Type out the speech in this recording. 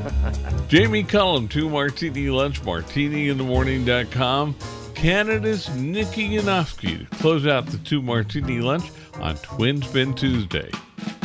Jamie Cullum, 2 Martini Lunch, martiniinthemorning.com. Canada's Nikki Yanofsky to close out the 2 Martini Lunch on Twin Spin Tuesday.